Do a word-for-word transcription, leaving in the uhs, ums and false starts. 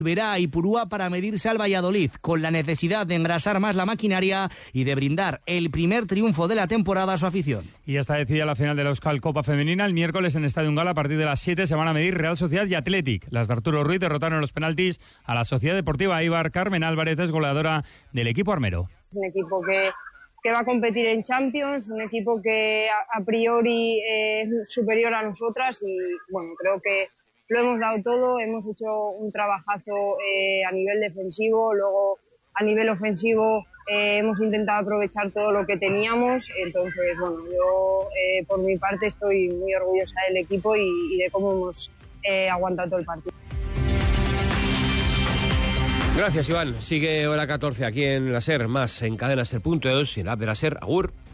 Verá a Ipurúa para medirse al Valladolid, con la necesidad de engrasar más la maquinaria y de brindar el primer triunfo de la temporada a su afición. Y ya está decidida la final de la Euskal Copa Femenina. El miércoles en Estadio Ungala a partir de las siete se van a medir Real Sociedad y Athletic. Las de Arturo Ruiz derrotaron en los penaltis a la Sociedad Deportiva Eibar. Carmen Álvarez es goleadora del equipo armero. Es un equipo que, que va a competir en Champions, un equipo que a, a priori eh, es superior a nosotras y bueno, creo que lo hemos dado todo, hemos hecho un trabajazo eh, a nivel defensivo, luego a nivel ofensivo eh, hemos intentado aprovechar todo lo que teníamos, entonces bueno, yo eh, por mi parte estoy muy orgullosa del equipo y, y de cómo hemos eh, aguantado todo el partido. Gracias, Iván. Sigue hora catorce aquí en la SER, más en Cadena SER punto es y en la app de la SER. Agur.